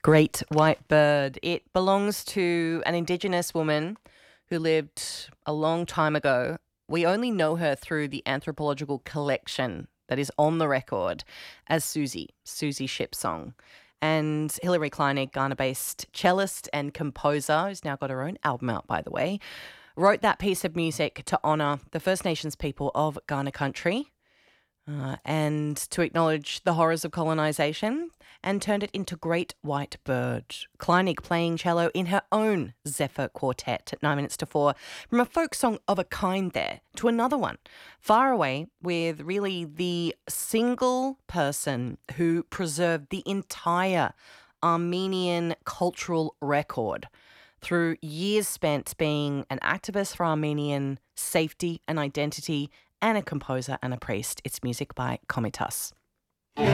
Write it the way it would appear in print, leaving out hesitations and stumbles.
Great White Bird. It belongs to an Indigenous woman who lived a long time ago. We only know her through the anthropological collection that is on the record as Susie Shipsong. And Hilary Kleinig, Ghana-based cellist and composer, who's now got her own album out, by the way, wrote that piece of music to honour the First Nations people of Ghana country and to acknowledge the horrors of colonisation, and turned it into Great White Bird. Kleinig playing cello in her own Zephyr Quartet at 9 minutes to 4, from a folk song of a kind there to another one, Far Away, with really the single person who preserved the entire Armenian cultural record through years spent being an activist for Armenian safety and identity, and a composer and a priest. It's music by Komitas.